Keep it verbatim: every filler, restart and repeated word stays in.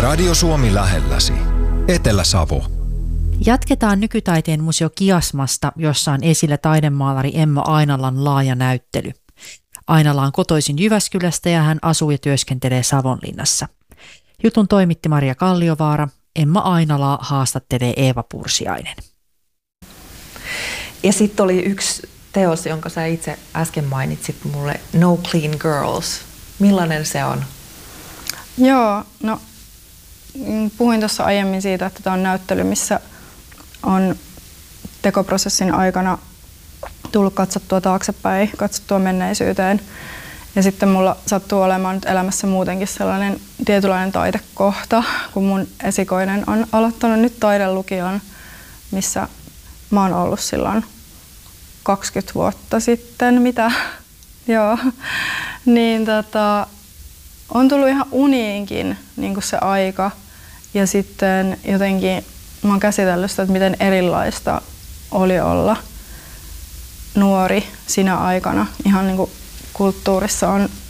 Radio Suomi lähelläsi. Etelä-Savo. Jatketaan nykytaiteen museo Kiasmasta, jossa on esillä taidemaalari Emma Ainalan laaja näyttely. Ainala on kotoisin Jyväskylästä ja hän asuu ja työskentelee Savonlinnassa. Jutun toimitti Maria Kalliovaara. Emma Ainalaa haastattelee Eeva Pursiainen. Ja sitten oli yksi teos, jonka sä itse äsken mainitsit mulle, No Clean Girls. Millainen se on? Joo, no puhuin tuossa aiemmin siitä, että tämä on näyttely, missä on tekoprosessin aikana tullut katsottua taaksepäin, katsottua menneisyyteen. Ja sitten mulla sattuu olemaan nyt elämässä muutenkin sellainen tietynlainen taidekohta, kun mun esikoinen on aloittanut nyt taidelukion, missä mä oon ollut silloin kaksikymmentä vuotta sitten, mitä, joo, niin tota, on tullut ihan uniinkin niin kuin se aika. Ja sitten jotenkin mä oon käsitellyt sitä, että miten erilaista oli olla nuori sinä aikana. Ihan niin kuin kulttuurissa on